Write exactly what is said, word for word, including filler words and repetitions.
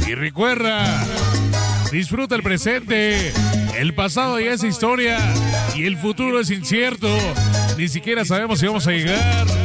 Y recuerda, disfruta el presente. El pasado ya es historia y el futuro es incierto. Ni siquiera sabemos si vamos a llegar.